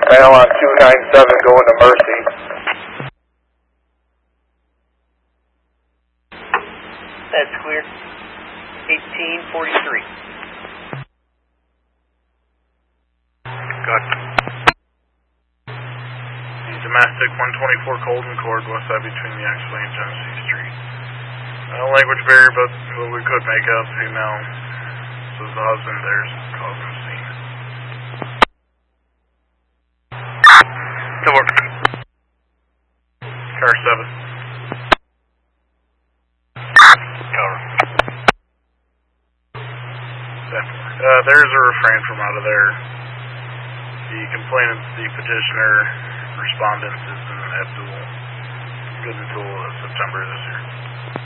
Male on 297 going to Mercy. That's clear. 1843. Good. The domestic 124 Colden Court, west side between the Axway and Genesee Street. Language barrier, but what we could make out, female. Says the husband there's causing a scene. Good work. Car 7. Cover. There's a refrain from out of there. The complainant, the petitioner, respondent is in Abdul. Good until September this year.